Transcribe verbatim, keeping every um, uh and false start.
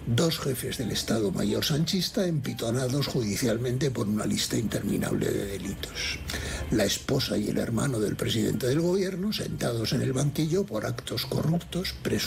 Dos jefes del Estado Mayor sanchista empitonados judicialmente por una lista interminable de delitos. La esposa y el hermano del presidente del gobierno sentados en el banquillo por actos corruptos, presuntos